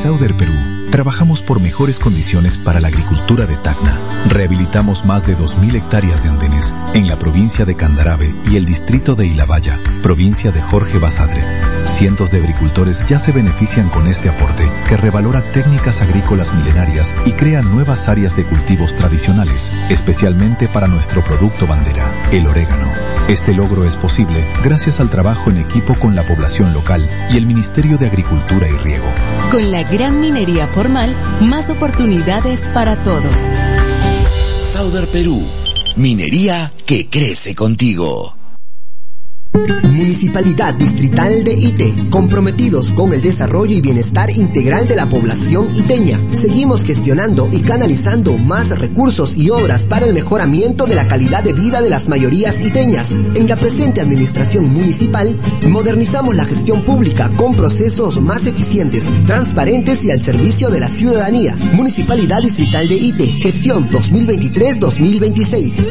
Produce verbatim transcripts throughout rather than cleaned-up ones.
Sauder Perú, trabajamos por mejores condiciones para la agricultura de Tacna. Rehabilitamos más de dos mil hectáreas de andenes en la provincia de Candarave y el distrito de Ilabaya, provincia de Jorge Basadre. Cientos de agricultores ya se benefician con este aporte que revalora técnicas agrícolas milenarias y crea nuevas áreas de cultivos tradicionales, especialmente para nuestro producto bandera, el orégano. Este logro es posible gracias al trabajo en equipo con la población local y el Ministerio de Agricultura y Riego. Con la gran minería formal, más oportunidades para todos. Sauder Perú, minería que crece contigo. Municipalidad Distrital de Ite, comprometidos con el desarrollo y bienestar integral de la población iteña. Seguimos gestionando y canalizando más recursos y obras para el mejoramiento de la calidad de vida de las mayorías iteñas. En la presente administración municipal, modernizamos la gestión pública con procesos más eficientes, transparentes y al servicio de la ciudadanía. Municipalidad Distrital de Ite, gestión dos mil veintitrés dos mil veintiséis.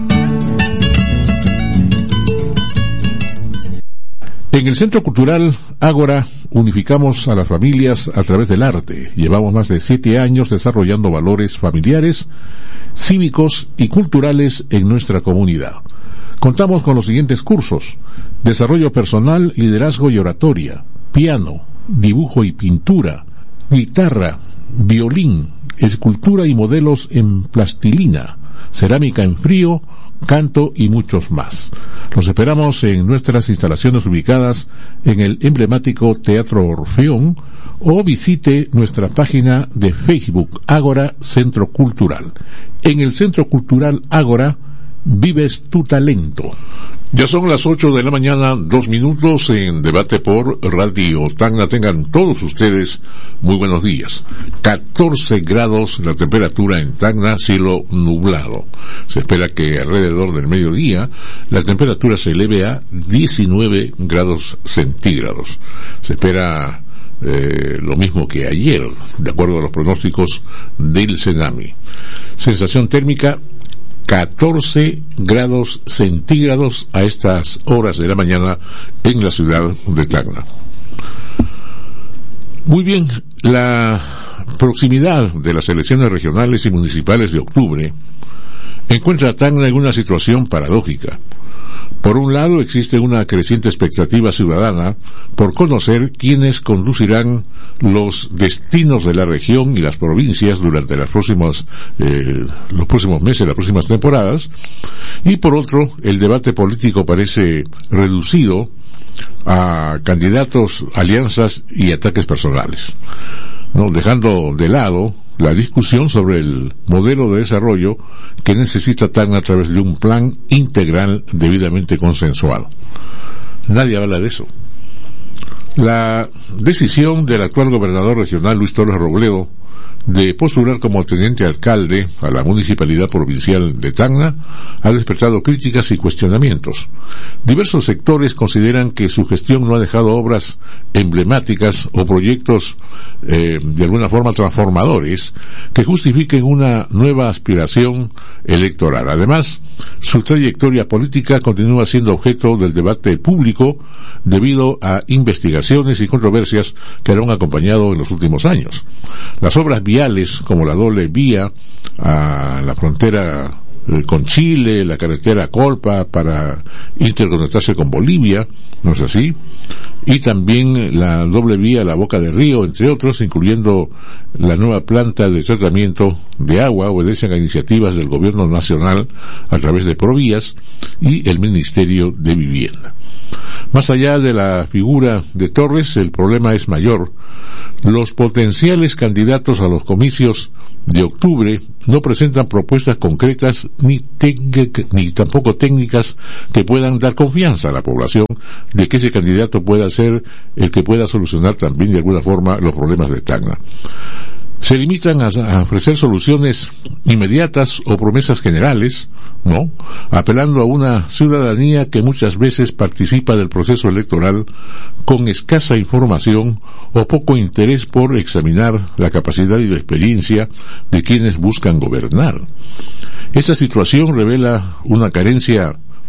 En el Centro Cultural Ágora unificamos a las familias a través del arte. Llevamos más de siete años desarrollando valores familiares, cívicos y culturales en nuestra comunidad. Contamos con los siguientes cursos: desarrollo personal, liderazgo y oratoria, piano, dibujo y pintura, guitarra, violín, escultura y modelos en plastilina, cerámica en frío, canto y muchos más. Los esperamos en nuestras instalaciones ubicadas en el emblemático Teatro Orfeón o visite nuestra página de Facebook Ágora Centro Cultural. En el Centro Cultural Ágora vives tu talento. Ya son las ocho de la mañana, dos minutos en Debate por Radio Tacna. Tengan todos ustedes muy buenos días. catorce grados la temperatura en Tacna, cielo nublado. Se espera que alrededor del mediodía la temperatura se eleve a diecinueve grados centígrados. Se espera eh, lo mismo que ayer, de acuerdo a los pronósticos del CENAMI. Sensación térmica catorce grados centígrados a estas horas de la mañana en la ciudad de Tacna. Muy bien, la proximidad de las elecciones regionales y municipales de octubre encuentra a Tacna en una situación paradójica. Por un lado, existe una creciente expectativa ciudadana por conocer quiénes conducirán los destinos de la región y las provincias durante las próximas, eh, los próximos meses, las próximas temporadas, y por otro, el debate político parece reducido a candidatos, alianzas y ataques personales, ¿no? Dejando de lado la discusión sobre el modelo de desarrollo que necesita Tacna a través de un plan integral debidamente consensuado. Nadie habla de eso. La decisión del actual gobernador regional Luis Torres Robledo de postular como teniente alcalde a la municipalidad provincial de Tacna ha despertado críticas y cuestionamientos. Diversos sectores consideran que su gestión no ha dejado obras emblemáticas o proyectos eh, de alguna forma transformadores que justifiquen una nueva aspiración electoral. Además, su trayectoria política continúa siendo objeto del debate público debido a investigaciones y controversias que lo han acompañado en los últimos años. Las obras viales como la doble vía a la frontera eh, con Chile, la carretera Colpa para interconectarse con Bolivia, ¿no es así? Y también la doble vía a la Boca del Río, entre otros, incluyendo la nueva planta de tratamiento de agua, obedecen a iniciativas del gobierno nacional a través de Provías y el Ministerio de Vivienda. Más allá de la figura de Torres, el problema es mayor. Los potenciales candidatos a los comicios de octubre no presentan propuestas concretas ni, ni tampoco técnicas que puedan dar confianza a la población de que ese candidato pueda ser el que pueda solucionar también de alguna forma los problemas de Tacna. Se limitan a, a ofrecer soluciones inmediatas o promesas generales, ¿no? Apelando a una ciudadanía que muchas veces participa del proceso electoral con escasa información o poco interés por examinar la capacidad y la experiencia de quienes buscan gobernar. Esta situación revela una carencia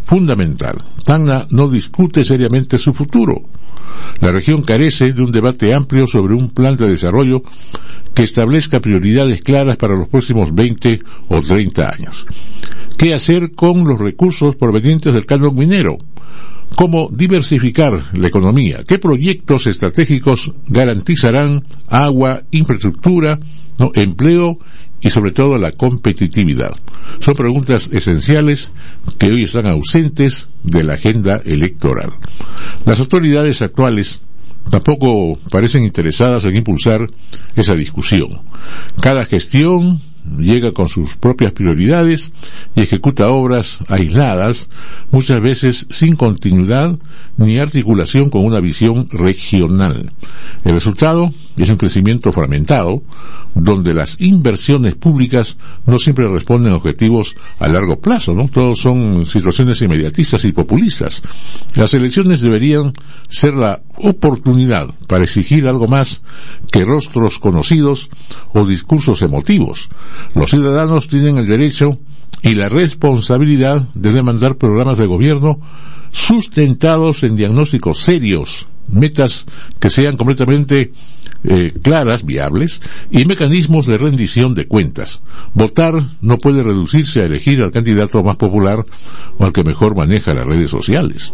fundamental. Tacna no discute seriamente su futuro. La región carece de un debate amplio sobre un plan de desarrollo que establezca prioridades claras para los próximos veinte o treinta años. ¿Qué hacer con los recursos provenientes del canon minero? ¿Cómo diversificar la economía? ¿Qué proyectos estratégicos garantizarán agua, infraestructura, ¿no? empleo y sobre todo la competitividad? Son preguntas esenciales que hoy están ausentes de la agenda electoral. Las autoridades actuales tampoco parecen interesadas en impulsar esa discusión. Cada gestión llega con sus propias prioridades y ejecuta obras aisladas, muchas veces sin continuidad ni articulación con una visión regional. El resultado es un crecimiento fragmentado, donde las inversiones públicas no siempre responden a objetivos a largo plazo, ¿no? Todos son situaciones inmediatistas y populistas. Las elecciones deberían ser la oportunidad para exigir algo más que rostros conocidos o discursos emotivos. Los ciudadanos tienen el derecho y la responsabilidad de demandar programas de gobierno sustentados en diagnósticos serios, metas que sean completamente eh, claras, viables, y mecanismos de rendición de cuentas. Votar no puede reducirse a elegir al candidato más popular o al que mejor maneja las redes sociales.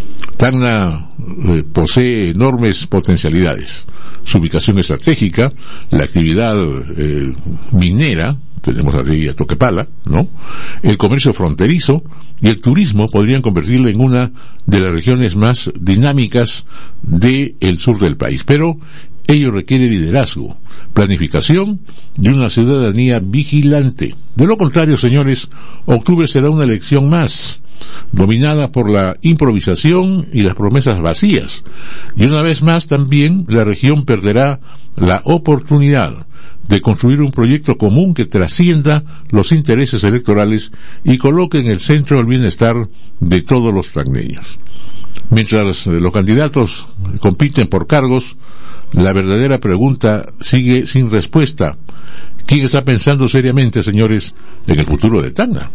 Tacna eh, posee enormes potencialidades. Su ubicación estratégica, la actividad eh, minera, tenemos aquí a Toquepala, ¿no? El comercio fronterizo y el turismo podrían convertirla en una de las regiones más dinámicas del sur del país. Pero ello requiere liderazgo, planificación y una ciudadanía vigilante. De lo contrario, señores, octubre será una elección más, dominada por la improvisación y las promesas vacías. Y una vez más también la región perderá la oportunidad de construir un proyecto común que trascienda los intereses electorales y coloque en el centro el bienestar de todos los tacneños. Mientras los candidatos compiten por cargos, la verdadera pregunta sigue sin respuesta. ¿Quién está pensando seriamente, señores, en el futuro de Tacna?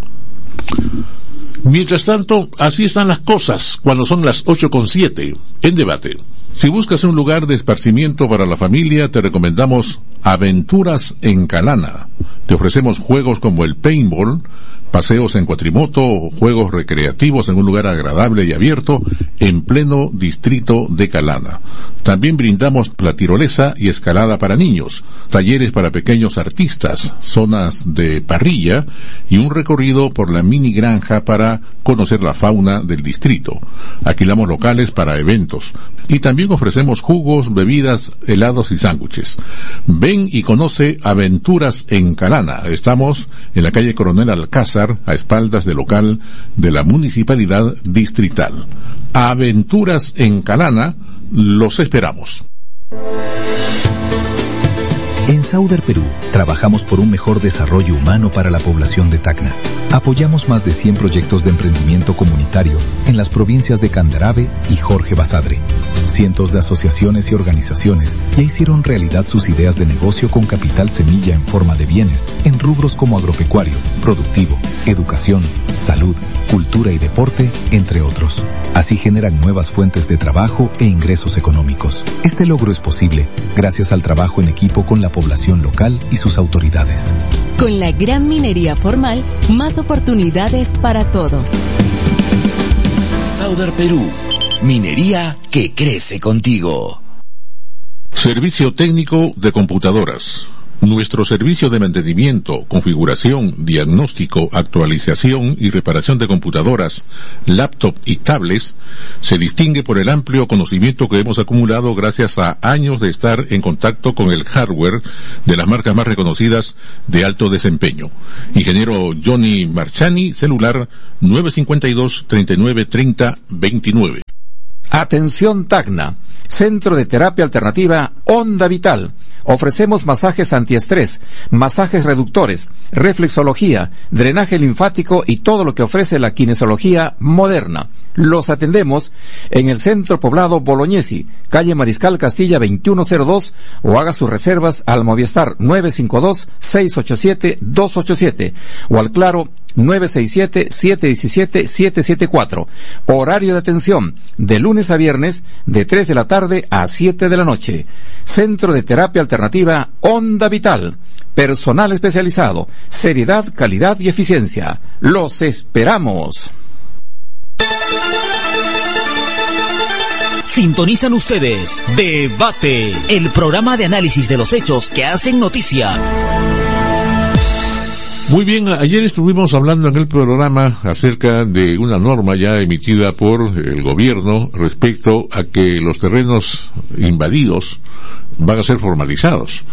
Mientras tanto, así están las cosas cuando son las ocho con siete en debate. Si buscas un lugar de esparcimiento para la familia, te recomendamos Aventuras en Calana. Te ofrecemos juegos como el paintball, paseos en cuatrimoto, juegos recreativos en un lugar agradable y abierto en pleno distrito de Calana. También brindamos la tirolesa y escalada para niños, talleres para pequeños artistas, zonas de parrilla y un recorrido por la mini granja para conocer la fauna del distrito. Alquilamos locales para eventos y también ofrecemos jugos, bebidas, helados y sándwiches. Ven y conoce Aventuras en Calana. Estamos en la calle Coronel Alcázar, a espaldas del local de la Municipalidad Distrital. Aventuras en Calana, los esperamos. En Sauder Perú, trabajamos por un mejor desarrollo humano para la población de Tacna. Apoyamos más de cien proyectos de emprendimiento comunitario en las provincias de Candarave y Jorge Basadre. Cientos de asociaciones y organizaciones ya hicieron realidad sus ideas de negocio con capital semilla en forma de bienes en rubros como agropecuario, productivo, educación, salud, cultura y deporte, entre otros. Así generan nuevas fuentes de trabajo e ingresos económicos. Este logro es posible gracias al trabajo en equipo con la población local y sus autoridades. Con la gran minería formal, más oportunidades para todos. Sauder Perú, minería que crece contigo. Servicio técnico de computadoras. Nuestro servicio de mantenimiento, configuración, diagnóstico, actualización y reparación de computadoras, laptop y tablets se distingue por el amplio conocimiento que hemos acumulado gracias a años de estar en contacto con el hardware de las marcas más reconocidas de alto desempeño. Ingeniero Johnny Marchani, celular nueve cinco dos, treinta y nueve, treinta, veintinueve. Atención Tacna, Centro de Terapia Alternativa Onda Vital, Ofrecemos masajes antiestrés, masajes reductores, reflexología, drenaje linfático y todo lo que ofrece la kinesiología moderna. Los atendemos en el Centro Poblado Bolognesi, calle Mariscal Castilla veintiuno cero dos, o haga sus reservas al Movistar nueve cinco dos, seis ocho siete, dos ocho siete o al Claro nueve seis siete, siete uno siete, siete siete cuatro. Horario de atención de lunes a viernes de tres de la tarde a siete de la noche. Centro de Terapia Alternativa Onda Vital. Personal especializado, seriedad, calidad y eficiencia. Los esperamos. Sintonizan ustedes Debate, el programa de análisis de los hechos que hacen noticia. Muy bien, ayer estuvimos hablando en el programa acerca de una norma ya emitida por el gobierno respecto a que los terrenos invadidos van a ser formalizados.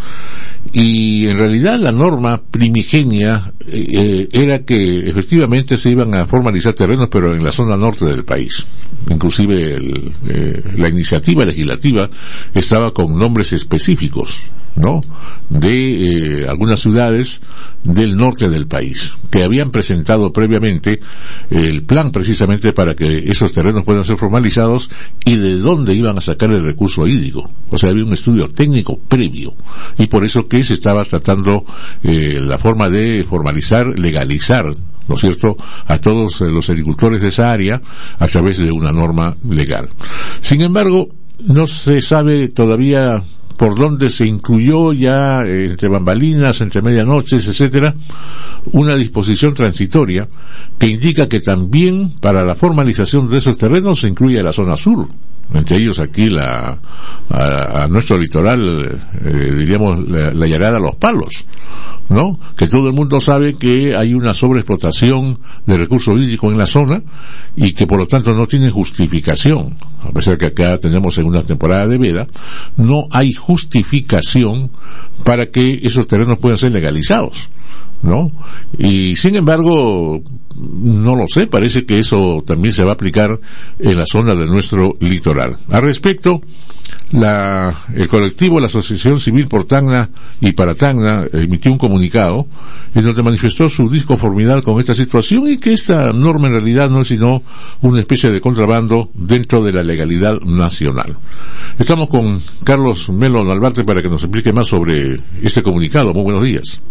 Y en realidad la norma primigenia eh, era que efectivamente se iban a formalizar terrenos, pero en la zona norte del país. Inclusive el, eh, la iniciativa legislativa estaba con nombres específicos, ¿no?, de eh, algunas ciudades del norte del país, que habían presentado previamente el plan precisamente para que esos terrenos puedan ser formalizados y de dónde iban a sacar el recurso hídrico. O sea, había un estudio técnico previo, y por eso que se estaba tratando eh, la forma de formalizar, legalizar, ¿no es cierto?, a todos eh, los agricultores de esa área a través de una norma legal. Sin embargo, no se sabe todavía por dónde se incluyó ya, eh, entre bambalinas, entre medianoches, etcétera, una disposición transitoria que indica que también para la formalización de esos terrenos se incluye la zona sur, entre ellos aquí la a, a nuestro litoral, eh, diríamos la, la llanada Los Palos, ¿no?, que todo el mundo sabe que hay una sobreexplotación de recurso hídrico en la zona y que por lo tanto no tiene justificación. A pesar que acá tenemos en una temporada de veda, no hay justificación para que esos terrenos puedan ser legalizados, ¿no? Y sin embargo, no lo sé, parece que eso también se va a aplicar en la zona de nuestro litoral. Al respecto, la, el colectivo, la Asociación Civil por Tacna y para Tacna, emitió un comunicado en donde manifestó su disconformidad con esta situación y que esta norma en realidad no es sino una especie de contrabando dentro de la legalidad nacional. Estamos con Carlos Melo Nalbarte para que nos explique más sobre este comunicado. Muy buenos días.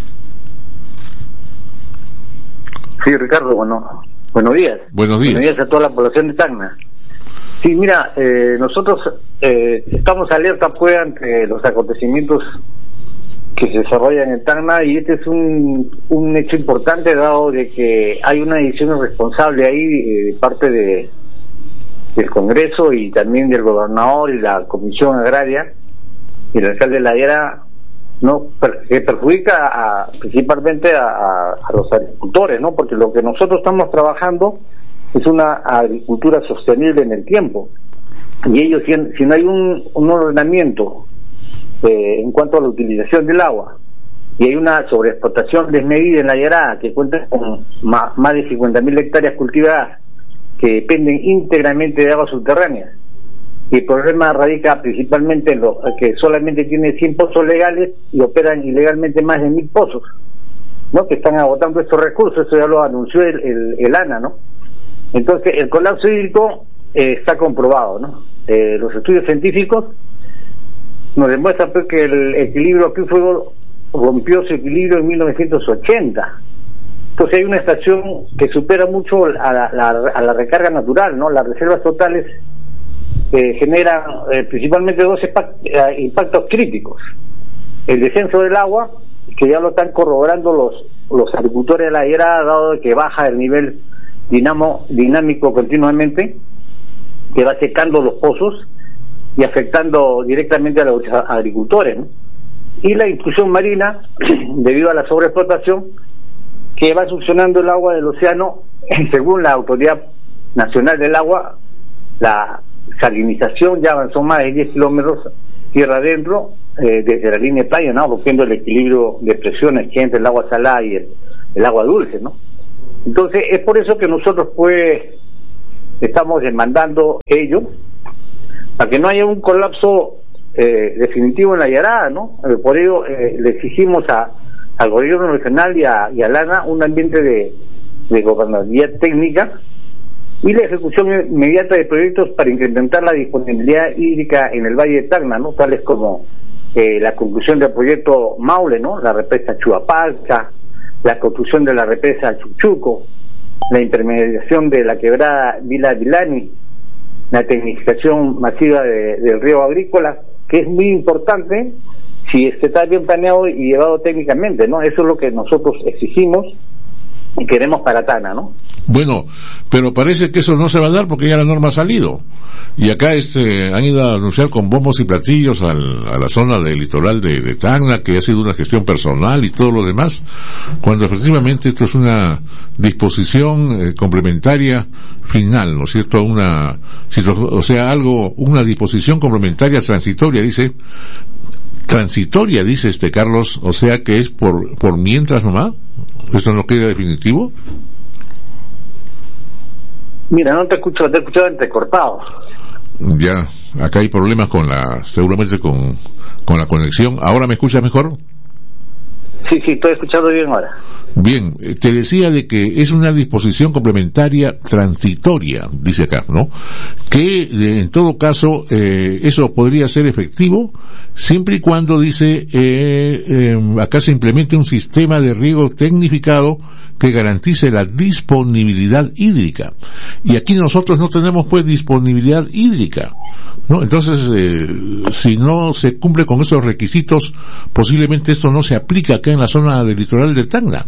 Sí, Ricardo, bueno, buenos días. Buenos días. Buenos días a toda la población de Tacna. Sí, mira, eh, nosotros eh, estamos alerta pues ante los acontecimientos que se desarrollan en Tacna, y este es un, un hecho importante dado de que hay una decisión irresponsable ahí eh, de parte de del Congreso y también del gobernador y la Comisión Agraria y el alcalde de La Higuera, no per, que perjudica a, principalmente a, a, a los agricultores, ¿no? Porque lo que nosotros estamos trabajando es una agricultura sostenible en el tiempo, y ellos, si, si no hay un, un ordenamiento eh, en cuanto a la utilización del agua, y hay una sobreexplotación desmedida en la Llanada que cuenta con más, más de cincuenta mil hectáreas cultivadas que dependen íntegramente de aguas subterráneas, y el problema radica principalmente en lo que solamente tiene cien pozos legales y operan ilegalmente más de mil pozos, ¿no?, que están agotando estos recursos. Eso ya lo anunció el, el, el ANA, ¿no? Entonces el colapso hídrico eh, está comprobado, ¿no? Eh, los estudios científicos nos demuestran pues, que el equilibrio acuífero rompió su equilibrio en mil novecientos ochenta. Entonces hay una estación que supera mucho a la, la, a la recarga natural, ¿no? Las reservas totales eh, generan eh, principalmente dos impactos críticos: el descenso del agua, que ya lo están corroborando los los agricultores de la Higuera, dado que baja el nivel dinamo, dinámico continuamente, que va secando los pozos y afectando directamente a los agricultores, ¿no? Y la intrusión marina, debido a la sobreexplotación, que va succionando el agua del océano. Según la Autoridad Nacional del Agua, la salinización ya avanzó más de diez kilómetros tierra adentro, eh, desde la línea de playa, ¿no?, rompiendo el equilibrio de presiones que hay entre el agua salada y el, el agua dulce, ¿no? Entonces es por eso que nosotros pues estamos demandando ello, para que no haya un colapso eh, definitivo en la Yarada, ¿no? Eh, por ello eh, le exigimos a, al gobierno regional y a, y a Lana un ambiente de, de gobernabilidad técnica y la ejecución inmediata de proyectos para incrementar la disponibilidad hídrica en el Valle de Tacna, ¿no? Tales como eh, la conclusión del proyecto Maule, ¿no? La represa Chuapalca, la construcción de la represa Chuchuco, la intermediación de la quebrada Vila Vilani, la tecnificación masiva de, del río agrícola, que es muy importante si está bien planeado y llevado técnicamente, ¿no? Eso es lo que nosotros exigimos y queremos para Tacna, ¿no? Bueno, pero parece que eso no se va a dar porque ya la norma ha salido. Y acá este han ido a anunciar con bombos y platillos al, a la zona del litoral de, de Tacna, que ha sido una gestión personal y todo lo demás, cuando efectivamente esto es una disposición eh, complementaria final, ¿no es cierto? Una, o sea, algo, una disposición complementaria transitoria, dice, transitoria, dice este Carlos, o sea que es por, por mientras nomás. ¿Esto no queda definitivo? Mira, no te escucho, te he escuchado entrecortado. Ya, acá hay problemas con la, seguramente con, con la conexión. ¿Ahora me escuchas mejor? Sí, sí, estoy escuchando bien ahora. Bien, te decía de que es una disposición complementaria transitoria, dice acá, ¿no? Que en todo caso eh, eso podría ser efectivo siempre y cuando, dice, eh, eh, acá se implemente un sistema de riego tecnificado que garantice la disponibilidad hídrica. Y aquí nosotros no tenemos pues disponibilidad hídrica, ¿no? Entonces, eh, si no se cumple con esos requisitos, posiblemente esto no se aplica acá en la zona del litoral de Tacna.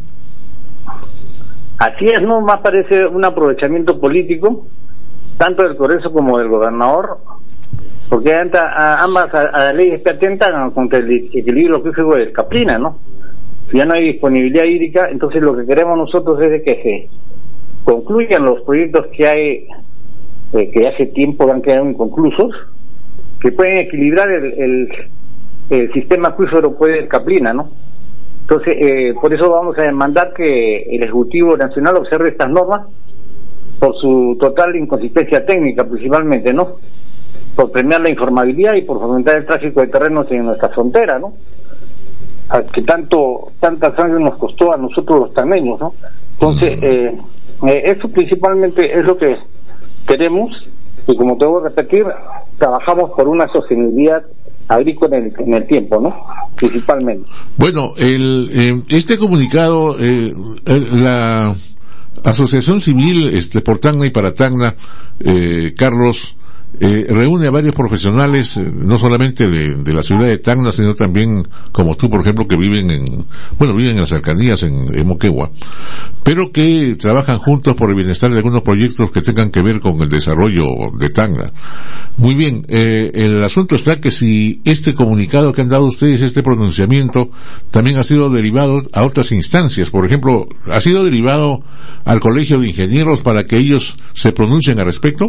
Así es, ¿no? Más parece un aprovechamiento político, tanto del Congreso como del gobernador, porque ambas a, a leyes atentan contra el equilibrio físico del Caprina, ¿no? Si ya no hay disponibilidad hídrica, entonces lo que queremos nosotros es de que se concluyan los proyectos que hay, eh, que hace tiempo han quedado inconclusos, que pueden equilibrar el, el, el sistema acuífero pues, del Caprina, ¿no? Entonces, eh, por eso vamos a demandar que el Ejecutivo Nacional observe estas normas por su total inconsistencia técnica, principalmente, ¿no? Por premiar la informabilidad y por fomentar el tráfico de terrenos en nuestra frontera, ¿no? A que tanto, tanta sangre nos costó a nosotros los tameños, ¿no? Entonces, eh, eh, eso principalmente es lo que queremos, y como te voy a repetir, trabajamos por una sostenibilidad agrícola en el, en el tiempo, ¿no? Principalmente. Bueno, el, eh, este comunicado, eh, la Asociación Civil este, por Tacna y para Tacna, eh, Carlos, eh, reúne a varios profesionales, eh, no solamente de, de la ciudad de Tacna, sino también, como tú, por ejemplo, que viven en, bueno, viven en las cercanías, en, en Moquegua, pero que trabajan juntos por el bienestar de algunos proyectos que tengan que ver con el desarrollo de Tacna. Muy bien, eh, el asunto está que si este comunicado que han dado ustedes, este pronunciamiento, también ha sido derivado a otras instancias, por ejemplo, ¿ha sido derivado al Colegio de Ingenieros para que ellos se pronuncien al respecto?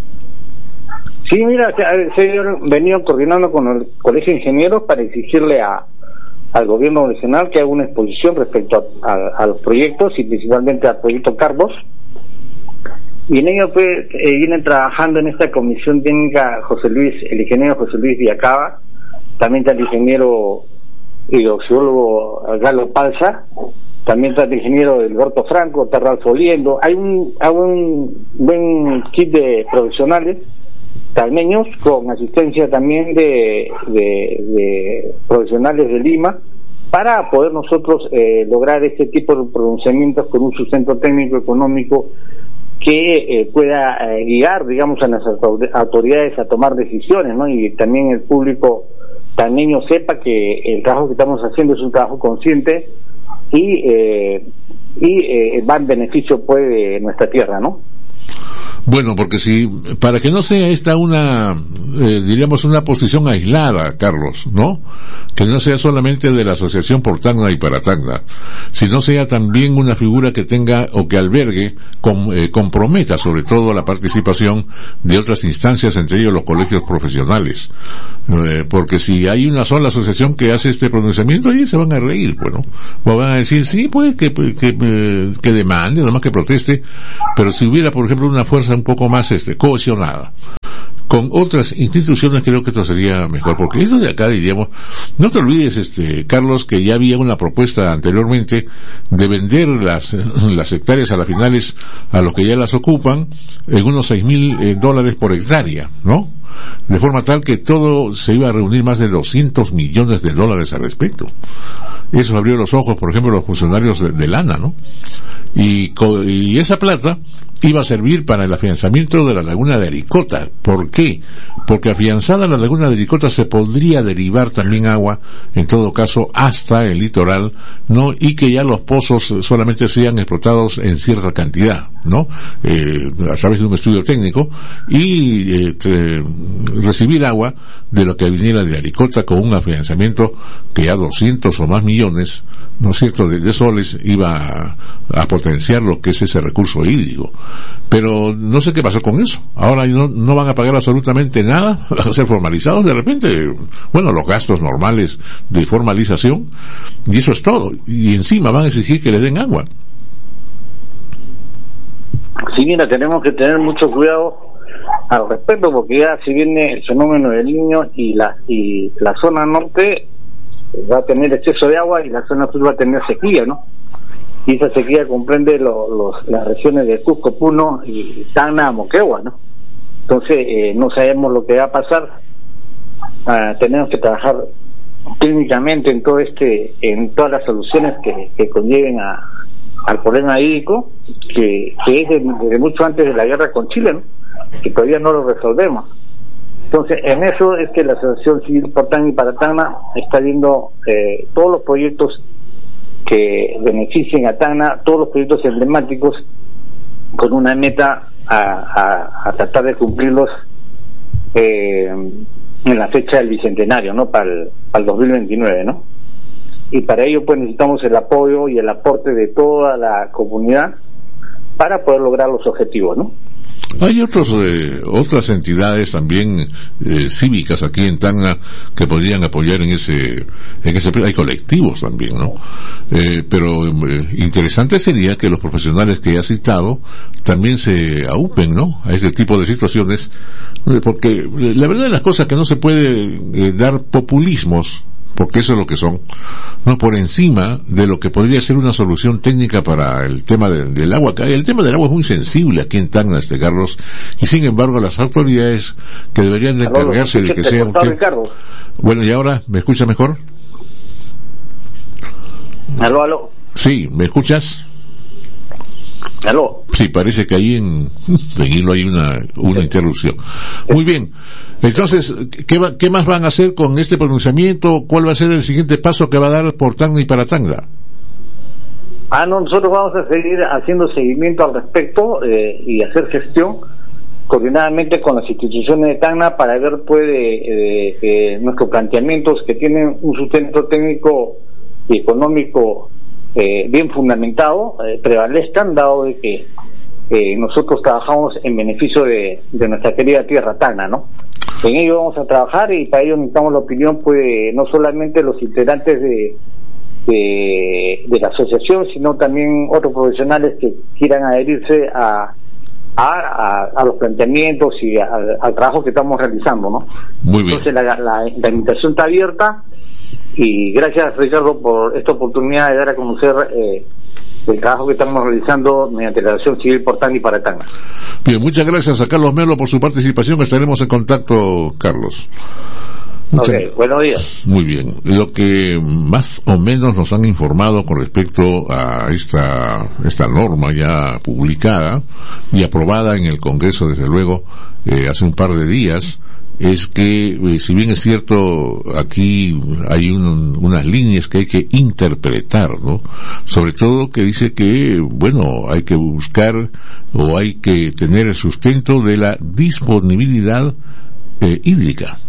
Sí, mira, se, se han venido coordinando con el Colegio de Ingenieros para exigirle a al gobierno nacional que haga una exposición respecto a, a, a los proyectos y principalmente al proyecto Carbos. Y en ello pues eh, vienen trabajando en esta comisión técnica José Luis, el ingeniero José Luis Villacaba, también está el ingeniero hidroxiólogo Galo Palza, también está el ingeniero Alberto Franco, está Ralfo Liendo. Hay un, hay un buen kit de profesionales tacneños con asistencia también de, de, de profesionales de Lima para poder nosotros eh, lograr este tipo de pronunciamientos con un sustento técnico económico que eh, pueda eh, guiar, digamos, a nuestras autoridades a tomar decisiones, ¿no? Y también el público tacneño sepa que el trabajo que estamos haciendo es un trabajo consciente y eh, y eh, va en beneficio pues de nuestra tierra, ¿no? Bueno, porque si, para que no sea esta una, eh, diríamos una posición aislada, Carlos, ¿no? Que no sea solamente de la Asociación por Tacna y para Tacna, sino sea también una figura que tenga o que albergue, com, eh, comprometa sobre todo la participación de otras instancias, entre ellos los colegios profesionales. Eh, porque si hay una sola asociación que hace este pronunciamiento, ahí se van a reír, bueno, o van a decir, sí, pues, que, que, que, que demande, nomás que proteste, pero si hubiera, por ejemplo, una fuerza un poco más este cohesionada, con otras instituciones, creo que esto sería mejor, porque esto de acá diríamos, no te olvides, este, Carlos, que ya había una propuesta anteriormente de vender las, las hectáreas a las finales a los que ya las ocupan en unos seis mil eh, dólares por hectárea, ¿no? De forma tal que todo se iba a reunir más de doscientos millones de dólares al respecto. Eso abrió los ojos, por ejemplo, los funcionarios de, de Lana, ¿no? Y, y esa plata iba a servir para el afianzamiento de la laguna de Aricota. ¿Por qué? Porque afianzada la laguna de Aricota se podría derivar también agua, en todo caso, hasta el litoral, ¿no? Y que ya los pozos solamente sean explotados en cierta cantidad, ¿no? Eh, a través de un estudio técnico, y eh, eh, recibir agua de lo que viniera de Aricota con un afianzamiento que ya doscientos o más millones, ¿no es cierto?, de, de soles iba a, a potenciar lo que es ese recurso hídrico. Pero no sé qué pasó con eso. Ahora no, no van a pagar absolutamente nada, van a ser formalizados de repente, bueno, los gastos normales de formalización, y eso es todo. Y encima van a exigir que le den agua. Sí, mira, tenemos que tener mucho cuidado al respecto, porque ya si viene el fenómeno del Niño y la, y la zona norte va a tener exceso de agua y la zona sur va a tener sequía, ¿no? Y esa sequía comprende lo, los, las regiones de Cusco, Puno y Tacna, Moquegua, ¿no? Entonces, eh, no sabemos lo que va a pasar. Ah, tenemos que trabajar técnicamente en todo este, en todas las soluciones que, que conlleven a, al problema hídrico, que, que es desde de mucho antes de la guerra con Chile, ¿no? Que todavía no lo resolvemos. Entonces, en eso es que la Asociación Civil por Tacna y para Tacna está viendo eh, todos los proyectos que beneficien a Tacna, todos los proyectos emblemáticos, con una meta a, a, a tratar de cumplirlos eh, en la fecha del bicentenario, ¿no? Para el, para el dos mil veintinueve, ¿no? Y para ello pues necesitamos el apoyo y el aporte de toda la comunidad para poder lograr los objetivos, ¿no? Hay otros, eh, otras entidades también eh, cívicas aquí en Tacna que podrían apoyar en ese, en ese, hay colectivos también, ¿no? Eh, pero eh, interesante sería que los profesionales que he citado también se aupen, ¿no? A este tipo de situaciones, eh, porque la verdad de las cosas que no se puede eh, dar populismos, porque eso es lo que son, no por encima de lo que podría ser una solución técnica para el tema de, del agua. El tema del agua es muy sensible aquí en Tacna, este Carlos, y sin embargo las autoridades que deberían de encargarse de que sea un tema... Bueno, y ahora, ¿me escucha mejor? Aló, aló. Sí, ¿me escuchas? Aló. Sí, parece que ahí en, en Hilo hay una, una sí. interrupción. Muy bien. Entonces, ¿qué, va, ¿qué más van a hacer con este pronunciamiento? ¿Cuál va a ser el siguiente paso que va a dar por Tacna y para Tacna? Ah, no, nosotros vamos a seguir haciendo seguimiento al respecto eh, y hacer gestión coordinadamente con las instituciones de Tacna para ver, pues, eh, eh, nuestros planteamientos que tienen un sustento técnico y económico eh, bien fundamentado, eh, prevalezcan, dado de que eh, nosotros trabajamos en beneficio de, de nuestra querida tierra Tacna, ¿no? En ello vamos a trabajar y para ello necesitamos la opinión, pues, no solamente los integrantes de, de, de la asociación, sino también otros profesionales que quieran adherirse a, a, a, a los planteamientos y a, al trabajo que estamos realizando, ¿no? Muy bien. Entonces la, la, la invitación está abierta y gracias, Ricardo, por esta oportunidad de dar a conocer eh, el trabajo que estamos realizando mediante la Asociación Civil por Tacna y para Tacna. Bien, muchas gracias a Carlos Melo por su participación. Estaremos en contacto, Carlos. Muchas... Ok, buenos días. Muy bien. Lo que más o menos nos han informado con respecto a esta, esta norma ya publicada y aprobada en el Congreso, desde luego, eh, hace un par de días, es que, eh, si bien es cierto, aquí hay un, unas líneas que hay que interpretar, ¿no? Sobre todo que dice que, bueno, hay que buscar o hay que tener el sustento de la disponibilidad eh, hídrica.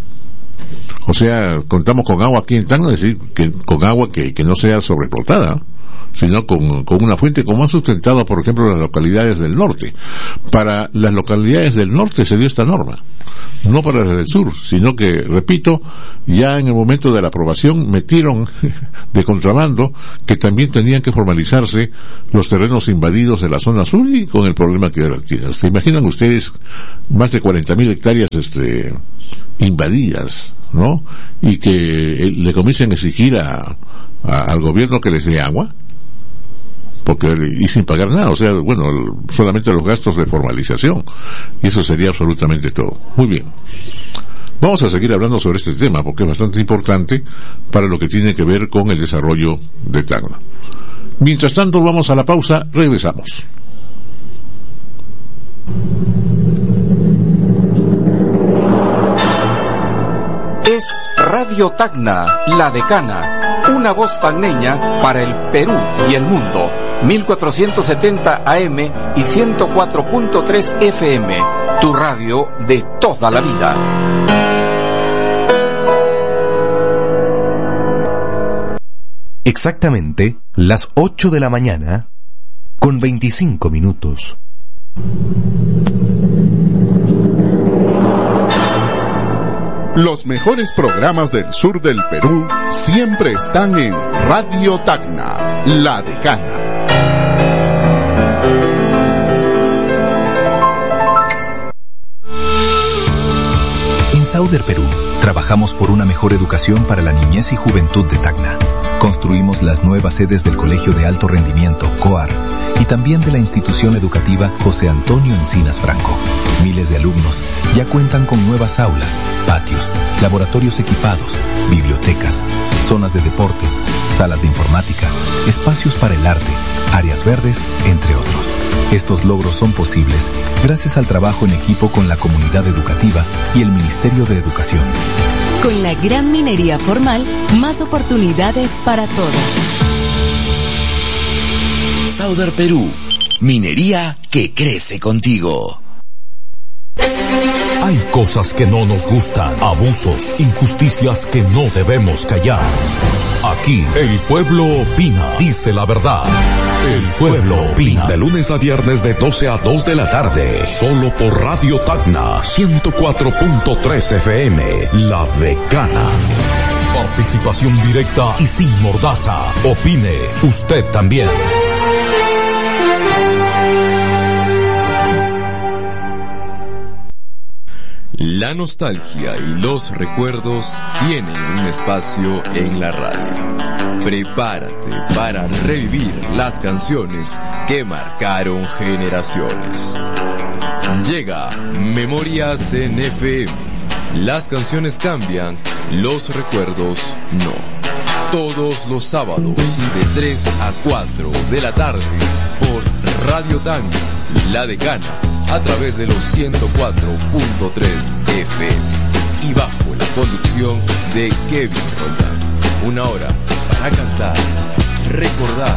O sea, contamos con agua aquí en Tacna, es decir, que con agua que, que no sea sobreexplotada. sino con, con una fuente, como han sustentado, por ejemplo, las localidades del norte. Para las localidades del norte se dio esta norma, no para las del sur, sino que, repito, ya en el momento de la aprobación metieron de contrabando que también tenían que formalizarse los terrenos invadidos de la zona sur, y con el problema que ahora tienen. ¿Se imaginan ustedes más de cuarenta mil hectáreas este invadidas, ¿no? Y que le comiencen a exigir a, a, al gobierno que les dé agua, porque y sin pagar nada, o sea, bueno, solamente los gastos de formalización, y eso sería absolutamente todo. Muy bien, vamos a seguir hablando sobre este tema porque es bastante importante para lo que tiene que ver con el desarrollo de Tacna. Mientras tanto, vamos a la pausa, regresamos. Es Radio Tacna, la decana, una voz tacneña para el Perú y el mundo. mil cuatrocientos setenta A M y ciento cuatro punto tres F M, tu radio de toda la vida. Exactamente las ocho de la mañana, con veinticinco minutos. Los mejores programas del sur del Perú siempre están en Radio Tacna, la decana. En Sauder Perú, trabajamos por una mejor educación para la niñez y juventud de Tacna. Construimos las nuevas sedes del Colegio de Alto Rendimiento, COAR, y también de la institución educativa José Antonio Encinas Franco. Miles de alumnos ya cuentan con nuevas aulas, patios, laboratorios equipados, bibliotecas, zonas de deporte, salas de informática, espacios para el arte, áreas verdes, entre otros. Estos logros son posibles gracias al trabajo en equipo con la comunidad educativa y el Ministerio de Educación. Con la gran minería formal, más oportunidades para todos. Sauder Perú, minería que crece contigo. Hay cosas que no nos gustan, abusos, injusticias que no debemos callar. Aquí, el pueblo opina, dice la verdad. El pueblo opina. De lunes a viernes de doce a dos de la tarde. Solo por Radio Tacna, ciento cuatro punto tres F M. La Decana. Participación directa y sin mordaza. Opine usted también. La nostalgia y los recuerdos tienen un espacio en la radio. Prepárate para revivir las canciones que marcaron generaciones. Llega Memorias en F M. Las canciones cambian, los recuerdos no. Todos los sábados de tres a cuatro de la tarde por Radio Tacna, La Decana, a través de los ciento cuatro punto tres F M y bajo la conducción de Kevin Roldán. Una hora para cantar, recordar